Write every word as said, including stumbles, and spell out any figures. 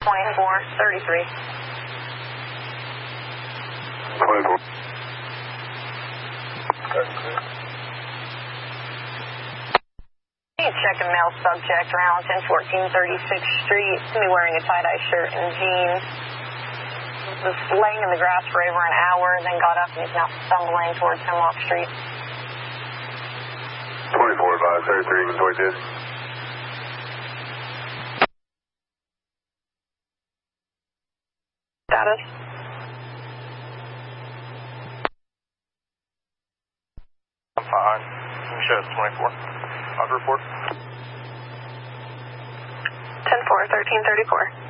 twenty-four thirty-three. twenty-four. Check a male subject around ten fourteen thirty-sixth Street. He's going to be wearing a tie-dye shirt and jeans. Was laying in the grass for over an hour, then got up and he's now stumbling towards Hemlock Street. twenty-four five thirty-three, twenty-two. Status? I'm fine. Can you show us twenty-four? I'll report. ten four thirteen thirty-four.